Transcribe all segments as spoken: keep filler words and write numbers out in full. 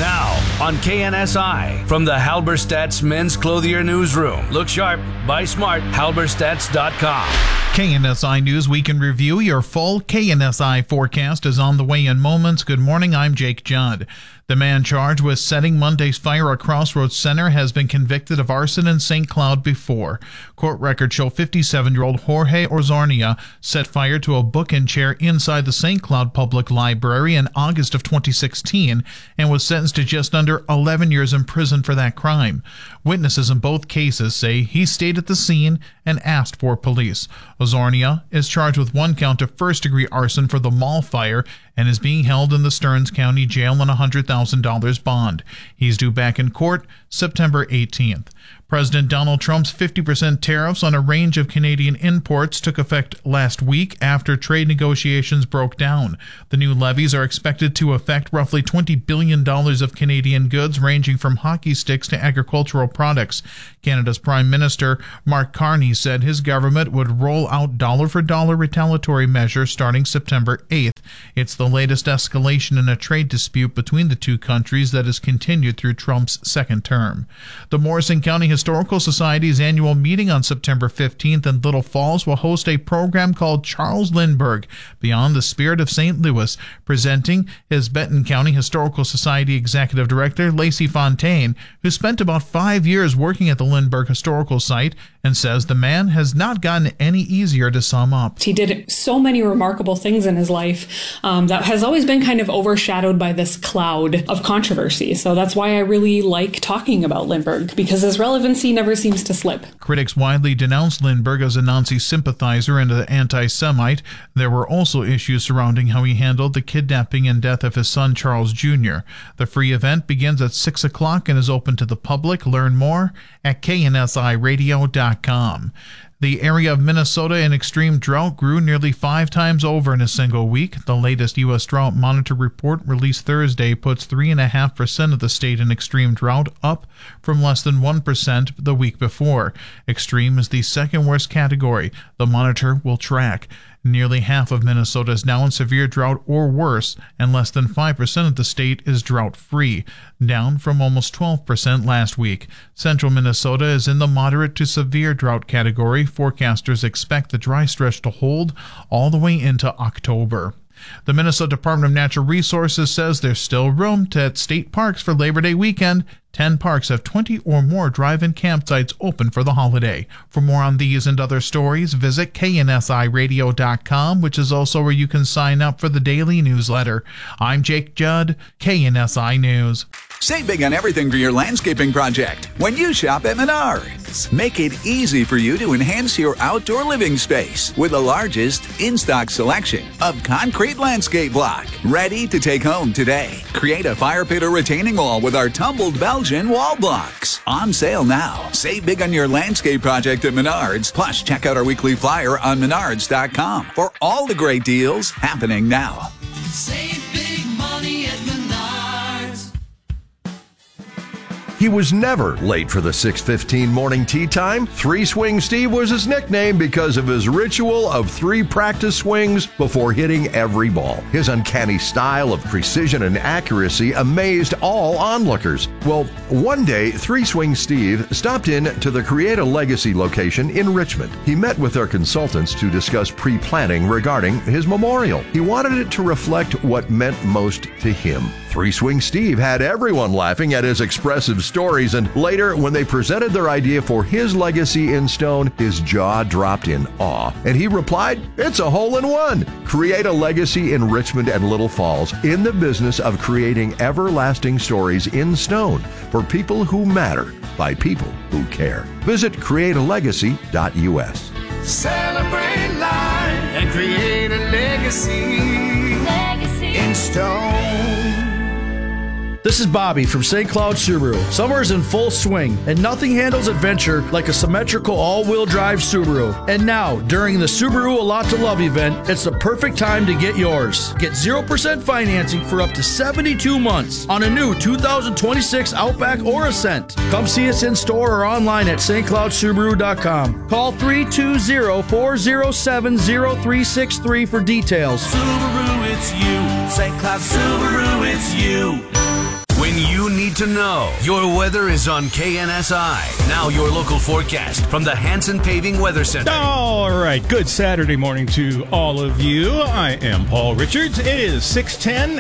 Now on K N S I from the Halberstadt's Men's Clothier Newsroom. Look sharp, buy smart, halberstadts dot com. K N S I News Week in Review. Your full K N S I forecast is on the way in moments. Good morning, I'm Jake Judd. The man charged with setting Monday's fire at Crossroads Center has been convicted of arson in Saint Cloud before. Court records show fifty-seven-year-old Jorge Orzornia set fire to a book and chair inside the Saint Cloud Public Library in August of twenty sixteen and was sentenced to just under eleven years in prison for that crime. Witnesses in both cases say he stayed at the scene and asked for police. Orzornia is charged with one count of first-degree arson for the mall fire and is being held in the Stearns County Jail on a one hundred thousand dollars bond. He's due back in court September eighteenth. President Donald Trump's fifty percent tariffs on a range of Canadian imports took effect last week after trade negotiations broke down. The new levies are expected to affect roughly twenty billion dollars of Canadian goods, ranging from hockey sticks to agricultural products. Canada's Prime Minister Mark Carney said his government would roll out dollar-for-dollar retaliatory measures starting September eighth. It's the latest escalation in a trade dispute between the two countries that has continued through Trump's second term. The Morrison County Historical Society's annual meeting on September fifteenth in Little Falls will host a program called Charles Lindbergh, Beyond the Spirit of Saint Louis. Presenting is Benton County Historical Society Executive Director Lacey Fontaine, who spent about five years working at the Lindbergh Historical Site and says the man has not gotten any easier to sum up. He did so many remarkable things in his life um, that has always been kind of overshadowed by this cloud of controversy. So that's why I really like talking about Lindbergh, because his relevancy never seems to slip. Critics widely denounced Lindbergh as a Nazi sympathizer and an anti-Semite. There were also issues surrounding how he handled the kidnapping and death of his son Charles Junior The free event begins at six o'clock and is open to the public. Learn more at K N S I radio dot com. The area of Minnesota in extreme drought grew nearly five times over in a single week. The latest U S Drought Monitor report released Thursday puts three point five percent of the state in extreme drought, up from less than one percent the week before. Extreme is the second worst category the monitor will track. Nearly half of Minnesota is now in severe drought or worse, and less than five percent of the state is drought-free, down from almost twelve percent last week. Central Minnesota is in the moderate to severe drought category. Forecasters expect the dry stretch to hold all the way into October. The Minnesota Department of Natural Resources says there's still room to at state parks for Labor Day weekend. Ten parks have twenty or more drive-in campsites open for the holiday. For more on these and other stories, visit K N S I radio dot com, which is also where you can sign up for the daily newsletter. I'm Jake Judd, K N S I News. Save big on everything for your landscaping project when you shop at Menards. Make it easy for you to enhance your outdoor living space with the largest in-stock selection of concrete landscape block. Ready to take home today. Create a fire pit or retaining wall with our tumbled Belgian wall blocks. On sale now. Save big on your landscape project at Menards. Plus, check out our weekly flyer on menards dot com for all the great deals happening now. Save big money at Menards. He was never late for the six fifteen morning tea time. Three Swing Steve was his nickname because of his ritual of three practice swings before hitting every ball. His uncanny style of precision and accuracy amazed all onlookers. Well, one day, Three Swing Steve stopped in to the Create a Legacy location in Richmond. He met with their consultants to discuss pre-planning regarding his memorial. He wanted it to reflect what meant most to him. Three Swing Steve had everyone laughing at his expressive stories, and later, when they presented their idea for his legacy in stone, his jaw dropped in awe. And he replied, "It's a hole in one." Create a Legacy in Richmond and Little Falls, in the business of creating everlasting stories in stone for people who matter by people who care. Visit create a legacy dot U S. Celebrate life and create a legacy, legacy in stone. This is Bobby from Saint Cloud Subaru. Summer is in full swing, and nothing handles adventure like a symmetrical all-wheel drive Subaru. And now, during the Subaru A Lot to Love event, it's the perfect time to get yours. Get zero percent financing for up to seventy-two months on a new two thousand twenty-six Outback or Ascent. Come see us in store or online at st cloud subaru dot com. Call three two zero, four zero seven, zero three six three for details. Subaru, it's you. Saint Cloud Subaru, it's you. When you need to know. Your weather is on K N S I. Now your local forecast from the Hanson Paving Weather Center. All right. Good Saturday morning to all of you. I am Paul Richards. It is six ten,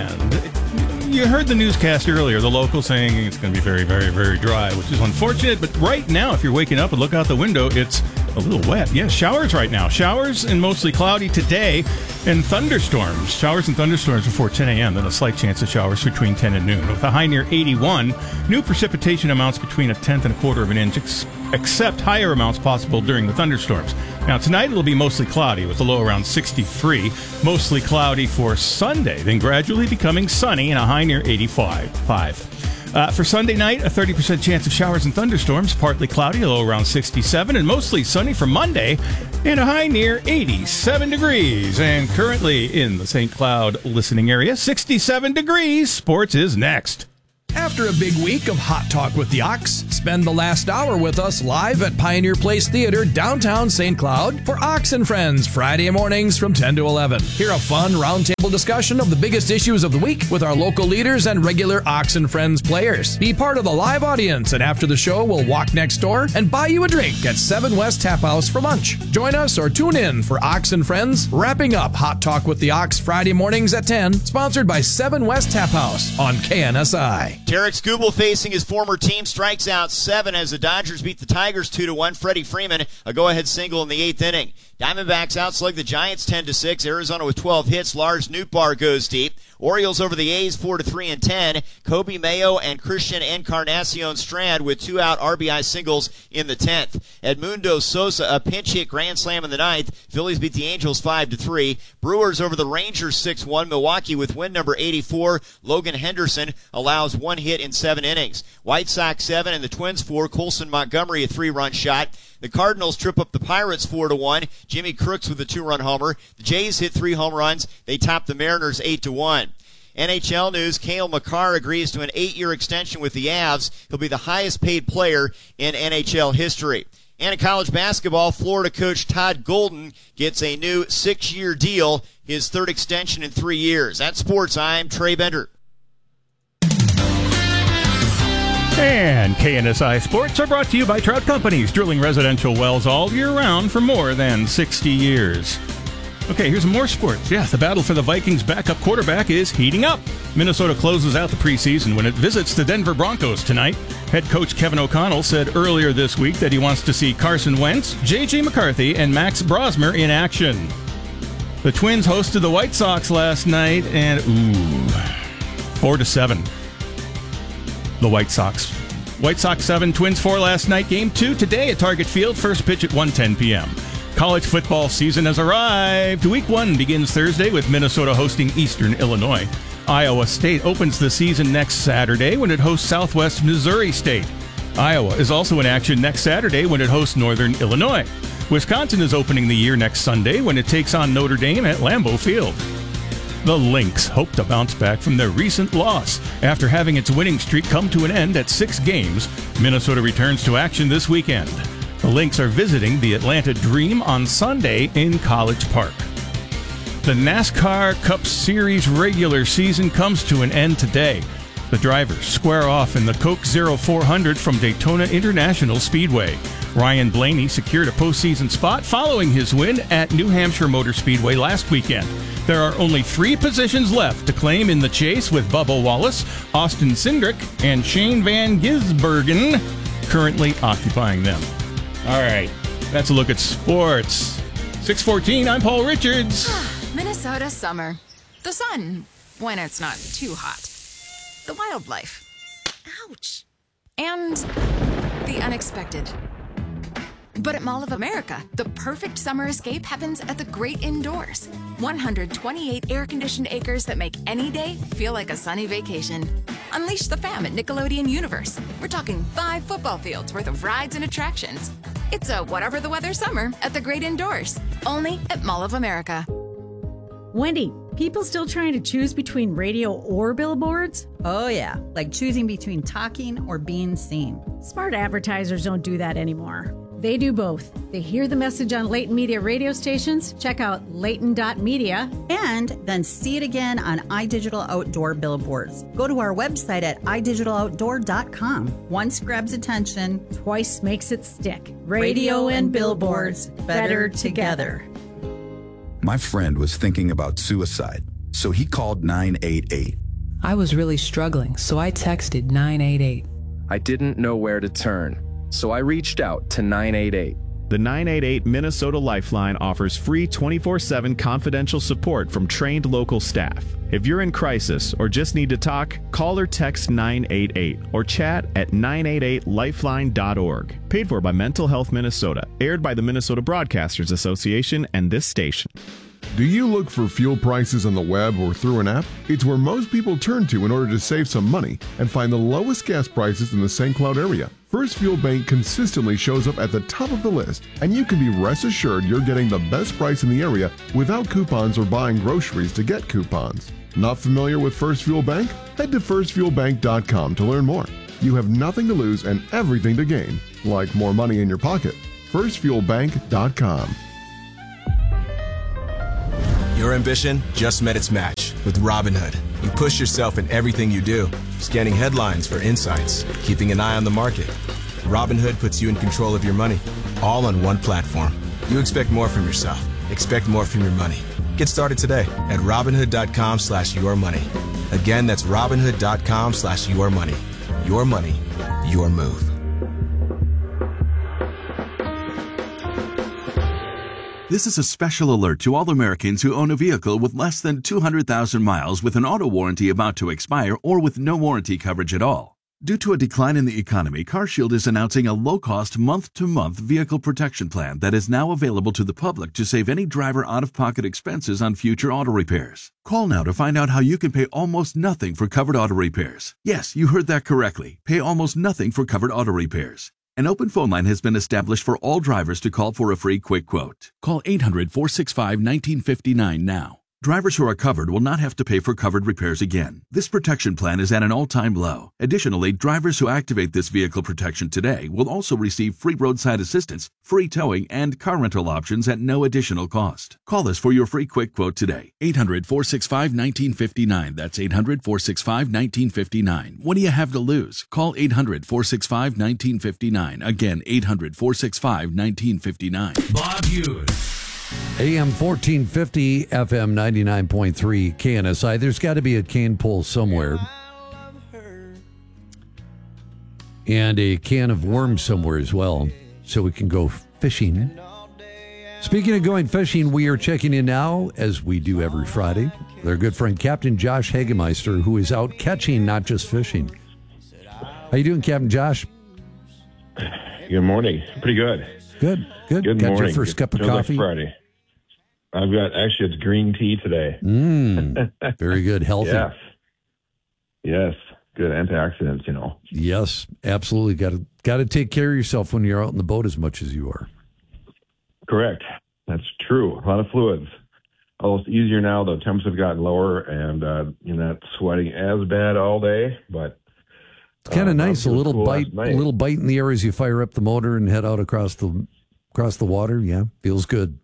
and you heard the newscast earlier, the local saying it's going to be very, very, very dry, which is unfortunate. But right now, if you're waking up and look out the window, it's a little wet. Yes, showers right now. Showers and mostly cloudy today, and thunderstorms. Showers and thunderstorms before ten a.m., then a slight chance of showers between ten and noon. With a high near eighty-one, new precipitation amounts between a tenth and a quarter of an inch, ex- except higher amounts possible during the thunderstorms. Now, tonight it'll be mostly cloudy with a low around sixty-three. Mostly cloudy for Sunday, then gradually becoming sunny and a high near eighty-five. Five. Uh, for Sunday night, a thirty percent chance of showers and thunderstorms, partly cloudy, a low around sixty-seven, and mostly sunny for Monday, and a high near eighty-seven degrees. And currently in the Saint Cloud listening area, sixty-seven degrees. Sports is next. After a big week of Hot Talk with the Ox, spend the last hour with us live at Pioneer Place Theater, downtown Saint Cloud, for Ox and Friends, Friday mornings from ten to eleven. Hear a fun roundtable discussion of the biggest issues of the week with our local leaders and regular Ox and Friends players. Be part of the live audience, and after the show, we'll walk next door and buy you a drink at seven West Tap House for lunch. Join us or tune in for Ox and Friends, wrapping up Hot Talk with the Ox Friday mornings at ten, sponsored by seven West Tap House on K N S I. Tarek Skubal facing his former team strikes out seven as the Dodgers beat the Tigers two to one. Freddie Freeman, a go-ahead single in the eighth inning. Diamondbacks outslug the Giants ten to six. Arizona with twelve hits. Lars Nootbaar goes deep. Orioles over the A's four to three and ten. Kobe Mayo and Christian Encarnacion Strand with two out R B I singles in the tenth. Edmundo Sosa, a pinch hit grand slam in the ninth. Phillies beat the Angels five to three. Brewers over the Rangers six one. Milwaukee with win number eighty-four. Logan Henderson allows one hit in seven innings. White Sox seven and the Twins four. Colson Montgomery a three-run shot. The Cardinals trip up the Pirates four to one. Jimmy Crooks with a two-run homer. The Jays hit three home runs. They top the Mariners eight to one. N H L news, Cale Makar agrees to an eight-year extension with the Avs. He'll be the highest-paid player in N H L history. And in college basketball, Florida coach Todd Golden gets a new six-year deal, his third extension in three years. That's sports. I'm Trey Bender. And K N S I Sports are brought to you by Trout Companies, drilling residential wells all year round for more than sixty years. Okay, here's more sports. Yeah, the battle for the Vikings' backup quarterback is heating up. Minnesota closes out the preseason when it visits the Denver Broncos tonight. Head coach Kevin O'Connell said earlier this week that he wants to see Carson Wentz, J J McCarthy, and Max Brosmer in action. The Twins hosted the White Sox last night, and ooh, four to seven. The White Sox. White Sox seven, Twins four last night. Game two today at Target Field. First pitch at one ten p.m. College football season has arrived. Week one begins Thursday with Minnesota hosting Eastern Illinois. Iowa State opens the season next Saturday when it hosts Southwest Missouri State. Iowa is also in action next Saturday when it hosts Northern Illinois. Wisconsin is opening the year next Sunday when it takes on Notre Dame at Lambeau Field. The Lynx hope to bounce back from their recent loss. After having its winning streak come to an end at six games, Minnesota returns to action this weekend. The Lynx are visiting the Atlanta Dream on Sunday in College Park. The NASCAR Cup Series regular season comes to an end today. The drivers square off in the Coke Zero four hundred from Daytona International Speedway. Ryan Blaney secured a postseason spot following his win at New Hampshire Motor Speedway last weekend. There are only three positions left to claim in the chase, with Bubba Wallace, Austin Cindric, and Shane Van Gisbergen currently occupying them. All right, that's a look at sports. six fourteen, I'm Paul Richards. Minnesota summer. The sun, when it's not too hot. The wildlife. Ouch. And the unexpected. But at Mall of America, the perfect summer escape happens at the great indoors. one hundred twenty-eight air-conditioned acres that make any day feel like a sunny vacation. Unleash the fam at Nickelodeon Universe. We're talking five football fields worth of rides and attractions. It's a whatever the weather summer at the great indoors. Only at Mall of America. Wendy, people still trying to choose between radio or billboards? Oh yeah, like choosing between talking or being seen. Smart advertisers don't do that anymore. They do both. They hear the message on Leighton Media radio stations. Check out leighton dot media. And then see it again on iDigital Outdoor billboards. Go to our website at i digital outdoor dot com. Once grabs attention, twice makes it stick. Radio and billboards, better together. My friend was thinking about suicide, so he called nine eight eight. I was really struggling, so I texted nine eight eight. I didn't know where to turn, so I reached out to nine eight eight. The nine eight eight Minnesota Lifeline offers free twenty-four seven confidential support from trained local staff. If you're in crisis or just need to talk, call or text nine eight eight or chat at nine eight eight lifeline dot org. Paid for by Mental Health Minnesota. Aired by the Minnesota Broadcasters Association and this station. Do you look for fuel prices on the web or through an app? It's where most people turn to in order to save some money and find the lowest gas prices in the Saint Cloud area. First Fuel Bank consistently shows up at the top of the list, and you can be rest assured you're getting the best price in the area without coupons or buying groceries to get coupons. Not familiar with First Fuel Bank? Head to first fuel bank dot com to learn more. You have nothing to lose and everything to gain, like more money in your pocket. first fuel bank dot com. Your ambition just met its match with Robinhood. You push yourself in everything you do, scanning headlines for insights, keeping an eye on the market. Robinhood puts you in control of your money, all on one platform. You expect more from yourself. Expect more from your money. Get started today at robinhood dot com slash your money. Again, that's robinhood dot com slash your money. Your money, your move. This is a special alert to all Americans who own a vehicle with less than two hundred thousand miles with an auto warranty about to expire or with no warranty coverage at all. Due to a decline in the economy, CarShield is announcing a low-cost month-to-month vehicle protection plan that is now available to the public to save any driver out-of-pocket expenses on future auto repairs. Call now to find out how you can pay almost nothing for covered auto repairs. Yes, you heard that correctly. Pay almost nothing for covered auto repairs. An open phone line has been established for all drivers to call for a free quick quote. Call eight hundred, four six five, one nine five nine now. Drivers who are covered will not have to pay for covered repairs again. This protection plan is at an all-time low. Additionally, drivers who activate this vehicle protection today will also receive free roadside assistance, free towing, and car rental options at no additional cost. Call us for your free quick quote today. eight hundred, four six five, one nine five nine. That's eight hundred, four six five, one nine five nine. What do you have to lose? Call eight hundred, four six five, one nine five nine. Again, eight hundred, four six five, one nine five nine. Bob Hughes. A M fourteen fifty, F M ninety-nine point three, K N S I. There's got to be a cane pole somewhere. And a can of worms somewhere as well, so we can go fishing. Speaking of going fishing, we are checking in now, as we do every Friday, with our good friend Captain Josh Hagemeister, who is out catching, not just fishing. How you doing, Captain Josh? Good morning. Pretty good. Good, good. Good Got morning. your first cup of Feels like coffee? Friday. I've got, actually, it's green tea today. Mmm, very good. Healthy. Yes. Yes. Good antioxidants, you know. Yes, absolutely. Got to got to take care of yourself when you're out in the boat as much as you are. Correct. That's true. A lot of fluids. Although it's easier now, the temps have gotten lower, and uh, you're not sweating as bad all day, but it's kind of uh, nice. A little cool bite, a little bite in the air as you fire up the motor and head out across the across the water. Yeah, feels good.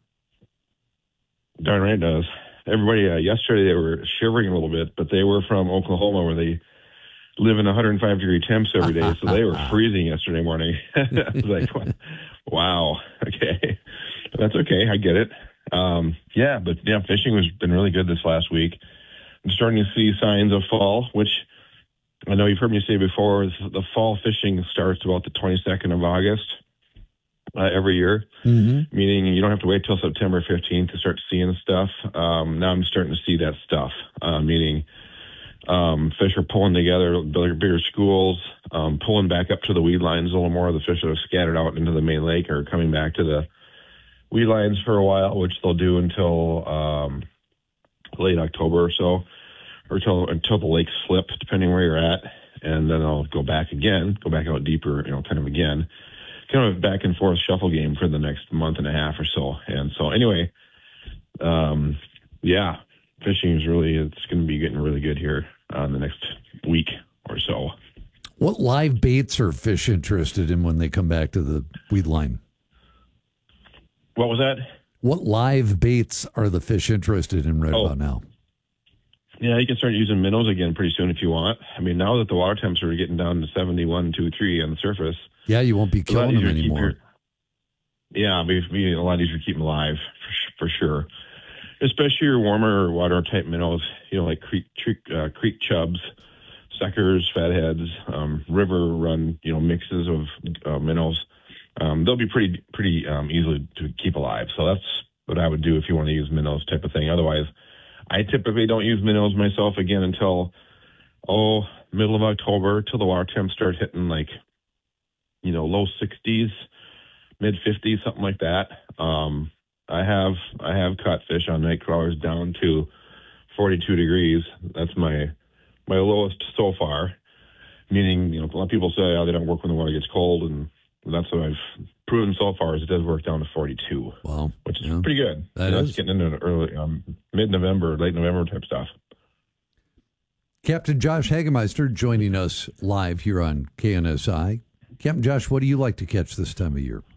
Darn right it does. Everybody, uh, yesterday they were shivering a little bit, but they were from Oklahoma where they live in one hundred five degree temps every day, so they were freezing yesterday morning. I was like, wow, okay. That's okay, I get it. Um, yeah, but yeah, fishing has been really good this last week. I'm starting to see signs of fall, which I know you've heard me say before, is the fall fishing starts about the twenty-second of August. Uh, every year, mm-hmm. meaning you don't have to wait till September fifteenth to start seeing stuff. Um, now I'm starting to see that stuff, uh, meaning um, fish are pulling together, bigger, bigger schools, um, pulling back up to the weed lines. A little more of the fish that have scattered out into the main lake are coming back to the weed lines for a while, which they'll do until um, late October or so, or until, until the lakes flip, depending where you're at. And then they'll go back again, go back out deeper, you know, kind of again. Kind of a back and forth shuffle game for the next month and a half or so. And so anyway, um, yeah, fishing is really, it's going to be getting really good here uh, in the next week or so. What live baits are fish interested in when they come back to the weed line? What was that? What live baits are the fish interested in right Oh. about now? Yeah, you can start using minnows again pretty soon if you want. I mean, now that the water temps are getting down to seventy-one, two, three on the surface. Yeah, you won't be it's a lot killing them easier to keep anymore. your- yeah, it'll be a lot easier to keep them alive for, for sure. Especially your warmer water type minnows, you know, like creek creek, uh, creek chubs, suckers, fatheads, um, river run, you know, mixes of uh, minnows. Um, they'll be pretty pretty um, easily to keep alive. So that's what I would do if you want to use minnows type of thing. Otherwise, I typically don't use minnows myself again until, oh, middle of October, till the water temps start hitting like, you know, low sixties, mid fifties, something like that. Um, I have I have caught fish on night crawlers down to forty-two degrees. That's my my lowest so far. Meaning, you know, a lot of people say, oh, they don't work when the water gets cold, and that's what I've proven so far is it does work down to forty-two. Wow, which is yeah. pretty good. That You know, is. it's getting into early, um, mid-November, late November type stuff. Captain Josh Hagemeister joining us live here on K N S I. Captain Josh, what do you like to catch this time of year?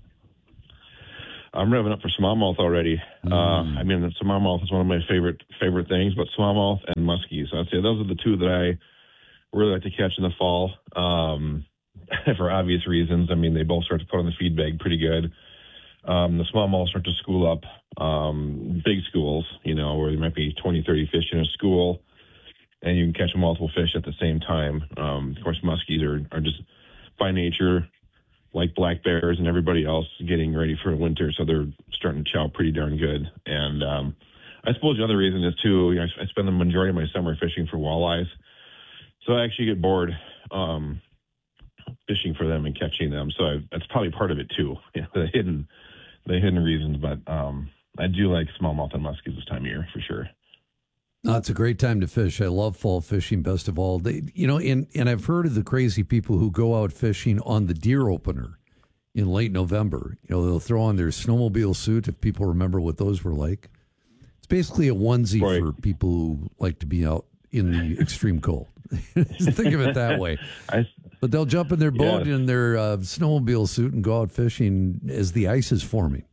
I'm revving up for smallmouth already. Mm. Uh, I mean, the smallmouth is one of my favorite favorite things, but smallmouth and muskies. I'd say those are the two that I really like to catch in the fall um, for obvious reasons. I mean, they both start to put on the feed bag pretty good. Um, the smallmouth start to school up, um, big schools, you know, where there might be twenty, thirty fish in a school, and you can catch multiple fish at the same time. Um, of course, muskies are, are just by nature, like black bears and everybody else, getting ready for winter, so they're starting to chow pretty darn good. And um, I suppose the other reason is, too, you know, I, I spend the majority of my summer fishing for walleyes, so I actually get bored um, fishing for them and catching them. So I, that's probably part of it, too, you know, the hidden the hidden reasons. But um, I do like smallmouth and muskies this time of year, for sure. No, it's a great time to fish. I love fall fishing best of all. They, you know, and, and I've heard of the crazy people who go out fishing on the deer opener in late November. You know, they'll throw on their snowmobile suit, if people remember what those were like. It's basically a onesie Right. for people who like to be out in the extreme cold. Think of it that way. I, but they'll jump in their boat Yeah. in their uh, snowmobile suit and go out fishing as the ice is forming.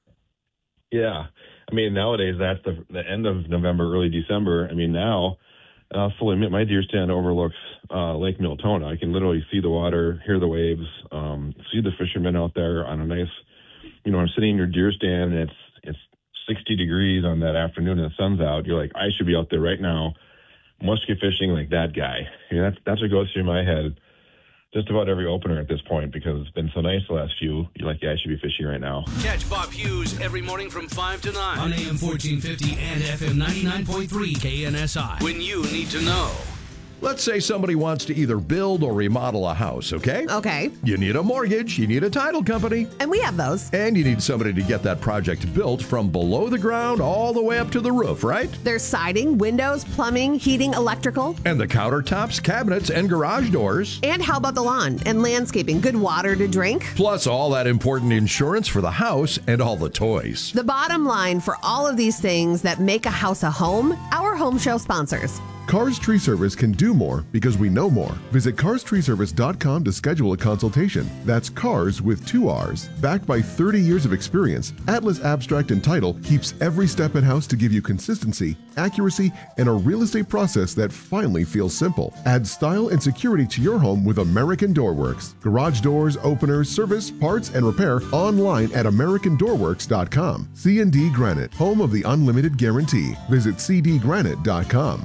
Yeah. I mean, nowadays, that's the, the end of November, early December. I mean, now, and I'll fully admit, my deer stand overlooks uh, Lake Miltona. I can literally see the water, hear the waves, um, see the fishermen out there on a nice, you know, I'm sitting in your deer stand, and it's it's sixty degrees on that afternoon, and the sun's out. You're like, I should be out there right now, musky fishing like that guy. You know, that's, that's what goes through my head just about every opener at this point, because it's been so nice the last few. You're like, yeah, I should be fishing right now. Catch Bob Hughes every morning from five to nine on A M fourteen fifty and F M ninety-nine point three K N S I. When you need to know. Let's say somebody wants to either build or remodel a house, okay? Okay. You need a mortgage, you need a title company. And we have those. And you need somebody to get that project built from below the ground all the way up to the roof, right? There's siding, windows, plumbing, heating, electrical. And the countertops, cabinets, and garage doors. And how about the lawn and landscaping? Good water to drink. Plus all that important insurance for the house and all the toys. The bottom line for all of these things that make a house a home, our home show sponsors. Cars Tree Service can do more because we know more. Visit cars tree service dot com to schedule a consultation. That's cars with two R's. Backed by thirty years of experience, Atlas Abstract and Title keeps every step in-house to give you consistency, accuracy, and a real estate process that finally feels simple. Add style and security to your home with American Door Works. Garage doors, openers, service, parts, and repair online at american door works dot com. C and D Granite, home of the unlimited guarantee. Visit c d granite dot com.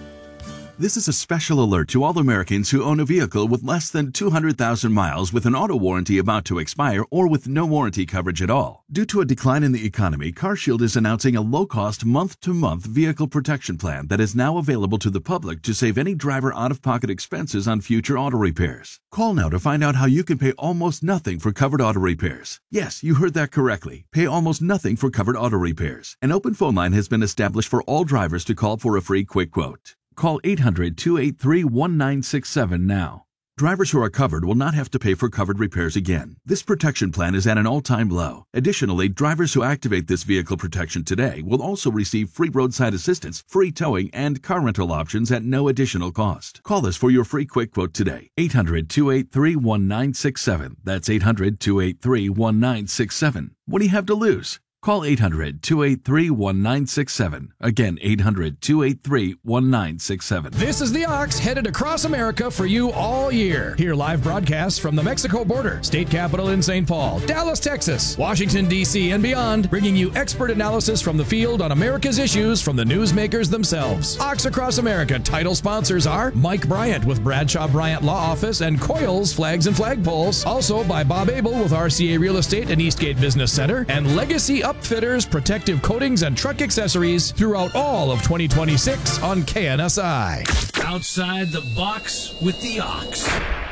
This is a special alert to all Americans who own a vehicle with less than two hundred thousand miles with an auto warranty about to expire or with no warranty coverage at all. Due to a decline in the economy, CarShield is announcing a low-cost month-to-month vehicle protection plan that is now available to the public to save any driver out-of-pocket expenses on future auto repairs. Call now to find out how you can pay almost nothing for covered auto repairs. Yes, you heard that correctly. Pay almost nothing for covered auto repairs. An open phone line has been established for all drivers to call for a free quick quote. Call eight hundred, two eight three, one nine six seven now. Drivers who are covered will not have to pay for covered repairs again. This protection plan is at an all-time low. Additionally, drivers who activate this vehicle protection today will also receive free roadside assistance, free towing, and car rental options at no additional cost. Call us for your free quick quote today. eight hundred, two eight three, one nine six seven. That's eight hundred, two eight three, one nine six seven. What do you have to lose? Call eight hundred, two eight three, one nine six seven. Again, eight hundred, two eight three, one nine six seven. This is the Ox headed across America for you all year. Hear live broadcasts from the Mexico border, state capital in Saint Paul, Dallas, Texas, Washington, D C, and beyond, bringing you expert analysis from the field on America's issues from the newsmakers themselves. Ox Across America title sponsors are Mike Bryant with Bradshaw Bryant Law Office and Coils Flags and Flagpoles. Also by Bob Abel with R C A Real Estate and Eastgate Business Center, and Legacy Upfitters, protective coatings, and truck accessories throughout all of twenty twenty-six on K N S I. Outside the box with the Ox.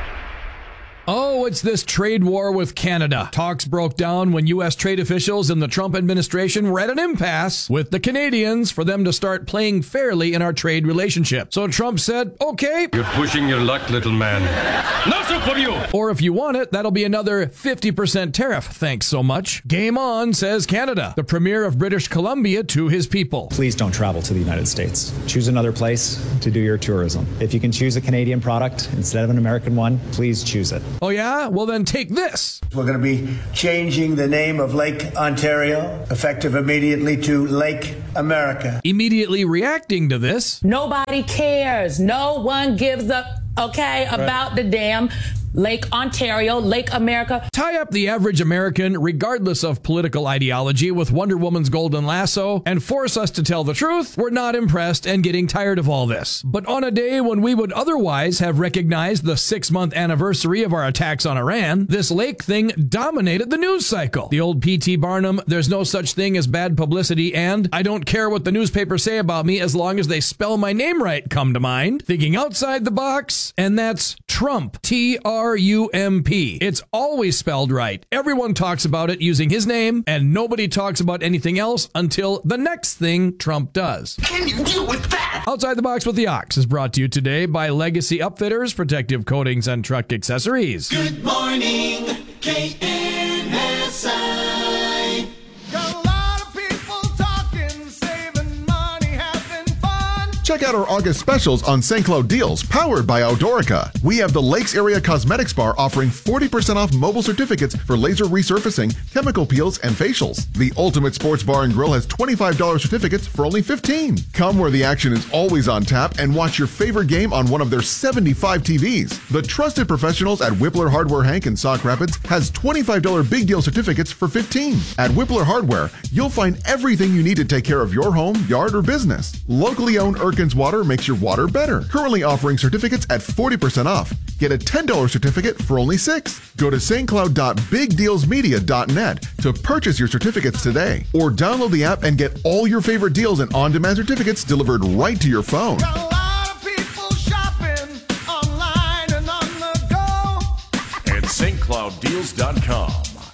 Oh, it's this trade war with Canada. Talks broke down when U S trade officials in the Trump administration were at an impasse with the Canadians for them to start playing fairly in our trade relationship. So Trump said, okay. You're pushing your luck, little man. No soup for you! Or if you want it, that'll be another fifty percent tariff. Thanks so much. Game on, says Canada, the premier of British Columbia, to his people. Please don't travel to the United States. Choose another place to do your tourism. If you can choose a Canadian product instead of an American one, please choose it. Oh, yeah? Well, then take this. We're going to be changing the name of Lake Ontario, effective immediately, to Lake America. Immediately reacting to this. Nobody cares. No one gives a, okay, Right. about the damn Lake Ontario, Lake America. Tie up the average American, regardless of political ideology, with Wonder Woman's golden lasso and force us to tell the truth. We're not impressed and getting tired of all this. But on a day when we would otherwise have recognized the six-month anniversary of our attacks on Iran, this Lake thing dominated the news cycle. The old P T Barnum, there's no such thing as bad publicity, and I don't care what the newspapers say about me as long as they spell my name right come to mind. Thinking outside the box, and that's Trump. T R R U M P. It's always spelled right. Everyone talks about it using his name, and nobody talks about anything else until the next thing Trump does. Can you deal with that? Outside the Box with the Ox is brought to you today by Legacy Upfitters, protective coatings, and truck accessories. Good morning, K N S I. Got a lot of people talking, saving money, having fun. Check out our August specials on Saint Cloud deals, powered by Outdoorica. We have the Lakes Area Cosmetics Bar offering forty percent off mobile certificates for laser resurfacing, chemical peels, and facials. The Ultimate Sports Bar and Grill has twenty-five dollars certificates for only fifteen dollars. Come where the action is always on tap and watch your favorite game on one of their seventy-five T Vs. The trusted professionals at Whippler Hardware Hank in Sauk Rapids has twenty-five dollars big deal certificates for fifteen dollars. At Whippler Hardware, you'll find everything you need to take care of your home, yard, or business. Locally owned Erkins Water makes your water better. Currently offering certificates at forty percent off. Get a ten dollars certificate for only six dollars. Go to st cloud dot big deals media dot net to purchase your certificates today. Or download the app and get all your favorite deals and on-demand certificates delivered right to your phone. Got a lot of people shopping online and on the go. At st cloud deals dot com.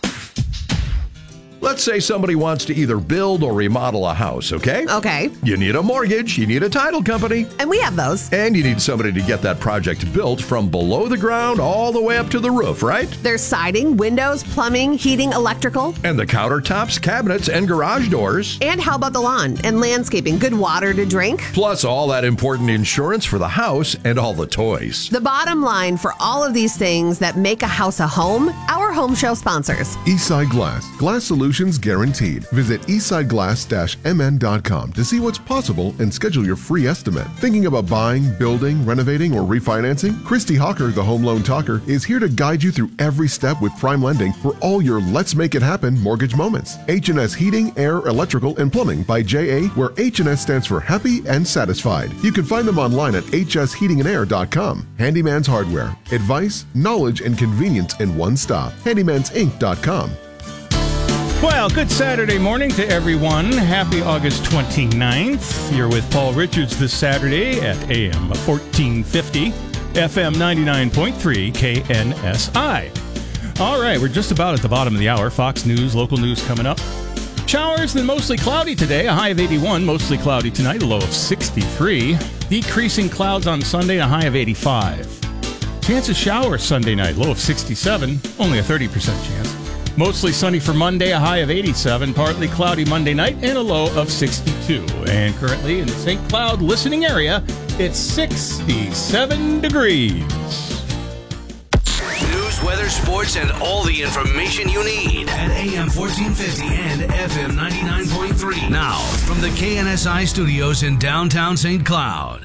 Let's say somebody wants to either build or remodel a house, okay? Okay. You need a mortgage, you need a title company. And we have those. And you need somebody to get that project built from below the ground all the way up to the roof, right? There's siding, windows, plumbing, heating, electrical. And the countertops, cabinets, and garage doors. And how about the lawn and landscaping? Good water to drink. Plus all that important insurance for the house and all the toys. The bottom line for all of these things that make a house a home, our home show sponsors. Eastside Glass. Glass solutions guaranteed. Visit eastside glass dash m n dot com to see what's possible and schedule your free estimate. Thinking about buying, building, renovating, or refinancing? Christy Hawker, the Home Loan Talker, is here to guide you through every step with prime lending for all your Let's Make It Happen mortgage moments. H and S Heating, Air, Electrical, and Plumbing by J A, where H and S stands for happy and satisfied. You can find them online at h s heating and air dot com. Handyman's Hardware. Advice, knowledge, and convenience in one stop. handymans inc dot com. Well, good Saturday morning to everyone. Happy August twenty-ninth. You're with Paul Richards this Saturday at A M fourteen fifty, F M ninety-nine point three, K N S I. All right, we're just about at the bottom of the hour. Fox News, local news coming up. Showers, then mostly cloudy today. A high of eighty-one, mostly cloudy tonight, a low of sixty-three. Decreasing clouds on Sunday, a high of eighty-five. Chance of showers Sunday night, low of sixty-seven, only a thirty percent chance. Mostly sunny for Monday, a high of eighty-seven. Partly cloudy Monday night, and a low of sixty-two. And currently in the Saint Cloud listening area, it's sixty-seven degrees. News, weather, weather, sports, and all the information you need at A M fourteen fifty and F M ninety-nine point three. Now, from the K N S I studios in downtown Saint Cloud.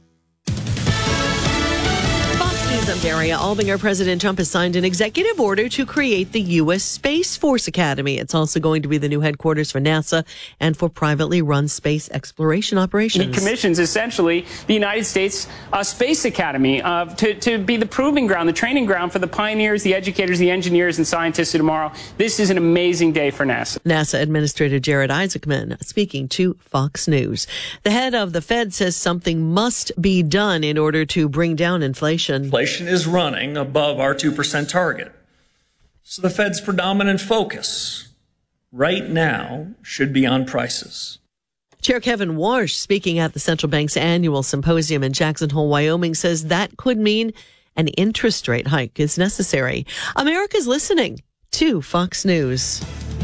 I'm Daria Albinger. President Trump has signed an executive order to create the U S Space Force Academy. It's also going to be the new headquarters for NASA and for privately run space exploration operations. He commissions essentially the United States uh, Space Academy uh, to, to be the proving ground, the training ground for the pioneers, the educators, the engineers, and scientists of tomorrow. This is an amazing day for NASA. NASA Administrator Jared Isaacman speaking to Fox News. The head of the Fed says something must be done in order to bring down inflation. Inflation is running above our two percent target. So the Fed's predominant focus right now should be on prices. Chair Kevin Warsh, speaking at the central bank's annual symposium in Jackson Hole, Wyoming, says that could mean an interest rate hike is necessary. America's listening to Fox News.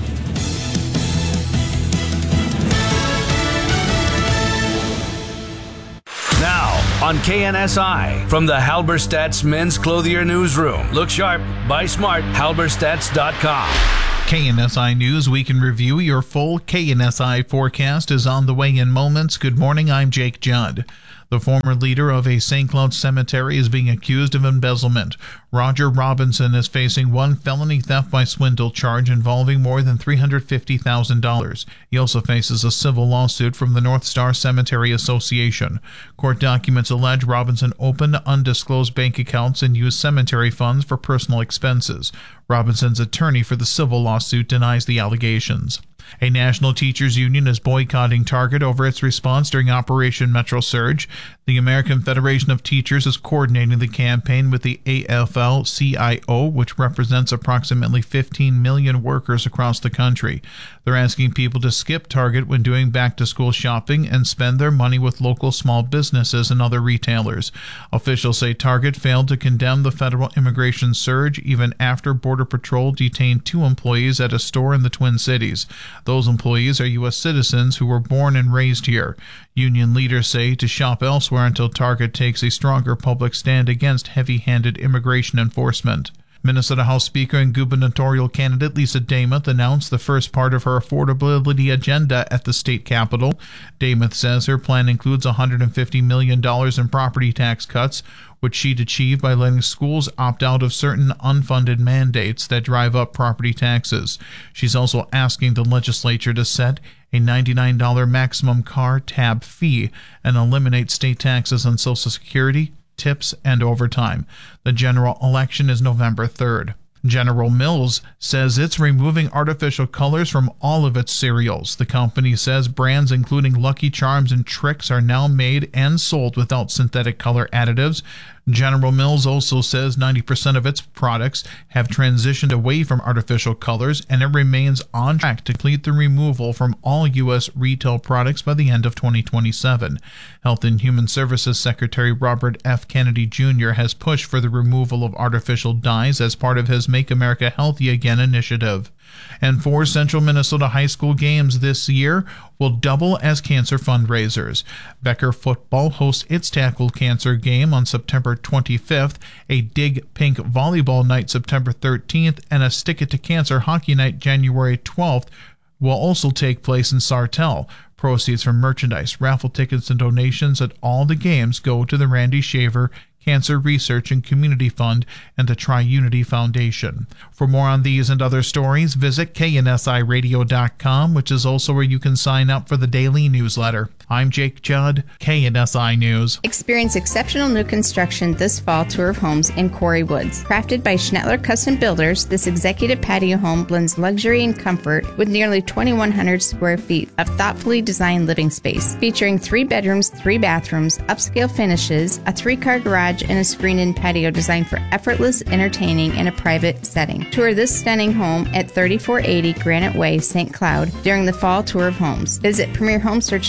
Now, on K N S I, from the Halberstadt's Men's Clothier Newsroom. Look sharp, buy smart, halberstadts dot com. K N S I News Week in Review. Your full K N S I forecast is on the way in moments. Good morning, I'm Jake Judd. The former leader of a Saint Cloud cemetery is being accused of embezzlement. Roger Robinson is facing one felony theft by swindle charge involving more than three hundred fifty thousand dollars. He also faces a civil lawsuit from the North Star Cemetery Association. Court documents allege Robinson opened undisclosed bank accounts and used cemetery funds for personal expenses. Robinson's attorney for the civil lawsuit denies the allegations. A national teachers union is boycotting Target over its response during Operation Metro Surge. The American Federation of Teachers is coordinating the campaign with the A F L C I O, which represents approximately fifteen million workers across the country. They're asking people to skip Target when doing back-to-school shopping and spend their money with local small businesses and other retailers. Officials say Target failed to condemn the federal immigration surge even after Border Patrol detained two employees at a store in the Twin Cities. Those employees are U S citizens who were born and raised here. Union leaders say to shop elsewhere until Target takes a stronger public stand against heavy-handed immigration enforcement. Minnesota House Speaker and gubernatorial candidate Lisa Demuth announced the first part of her affordability agenda at the state capitol. Demuth says her plan includes one hundred fifty million dollars in property tax cuts, which she'd achieve by letting schools opt out of certain unfunded mandates that drive up property taxes. She's also asking the legislature to set a ninety-nine dollars maximum car tab fee and eliminate state taxes on Social Security, tips, and overtime. The general election is November third. General Mills says it's removing artificial colors from all of its cereals. The company says brands including Lucky Charms and Trix are now made and sold without synthetic color additives. General Mills also says ninety percent of its products have transitioned away from artificial colors, and it remains on track to complete the removal from all U S retail products by the end of twenty twenty-seven. Health and Human Services Secretary Robert F. Kennedy Junior has pushed for the removal of artificial dyes as part of his Make America Healthy Again initiative. And four Central Minnesota high school games this year will double as cancer fundraisers. Becker football hosts its Tackle Cancer game on September twenty-fifth, a Dig Pink volleyball night September thirteenth, and a Stick It to Cancer hockey night January twelfth will also take place in Sartell. Proceeds from merchandise, raffle tickets, and donations at all the games go to the Randy Shaver Cancer Research and Community Fund and the Tri-Unity Foundation. For more on these and other stories, visit K N S I radio dot com, which is also where you can sign up for the daily newsletter. I'm Jake Judd, K N S I News. Experience exceptional new construction this fall tour of homes in Quarry Woods. Crafted by Schnettler Custom Builders, this executive patio home blends luxury and comfort with nearly twenty-one hundred square feet of thoughtfully designed living space, featuring three bedrooms, three bathrooms, upscale finishes, a three-car garage, and a screened-in patio designed for effortless entertaining in a private setting. Tour this stunning home at thirty-four eighty Granite Way, Saint Cloud during the fall tour of homes. Visit premier home search dot com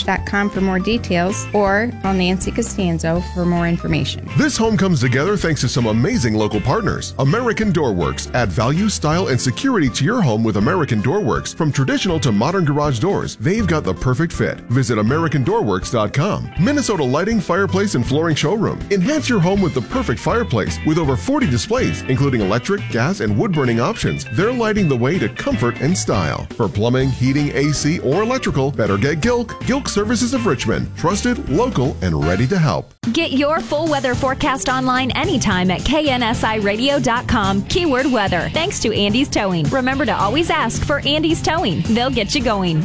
for more details or call Nancy Costanzo for more information. This home comes together thanks to some amazing local partners. American Doorworks. Add value, style, and security to your home with American Doorworks. From traditional to modern garage doors, they've got the perfect fit. Visit American Doorworks dot com. Minnesota Lighting, Fireplace, and Flooring Showroom. Enhance your home with the perfect fireplace with over forty displays, including electric, gas, and wood-burning options. They're lighting the way to comfort and style. For plumbing, heating, A C, or electrical, better get Gilk. Gilk Services of Richmond. Trusted, local, and ready to help. Get your full weather forecast online anytime at K N S I radio dot com. Keyword weather. Thanks to Andy's Towing. Remember to always ask for Andy's Towing. They'll get you going.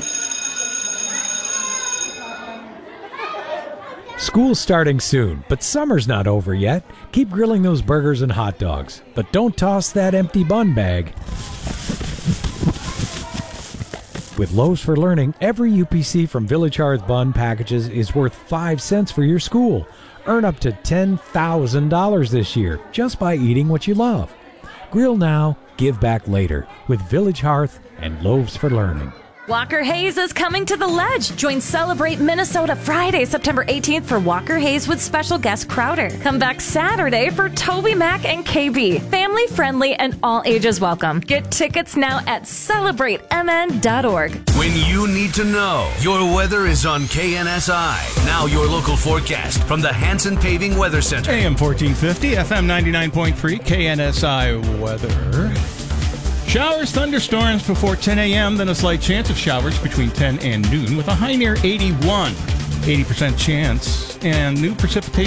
School's starting soon, but summer's not over yet. Keep grilling those burgers and hot dogs, but don't toss that empty bun bag. With Loaves for Learning, every U P C from Village Hearth Bun packages is worth five cents for your school. Earn up to ten thousand dollars this year just by eating what you love. Grill now, give back later with Village Hearth and Loaves for Learning. Walker Hayes is coming to the Ledge. Join Celebrate Minnesota Friday, September eighteenth for Walker Hayes with special guest Crowder. Come back Saturday for Toby Mac and K B. Family friendly and all ages welcome. Get tickets now at celebrate m n dot org. When you need to know, your weather is on K N S I. Now your local forecast from the Hanson Paving Weather Center. A M fourteen fifty, F M ninety-nine point three, K N S I weather. Showers, thunderstorms before ten a.m., then a slight chance of showers between ten and noon with a high near eighty-one. eighty percent chance and new precipitation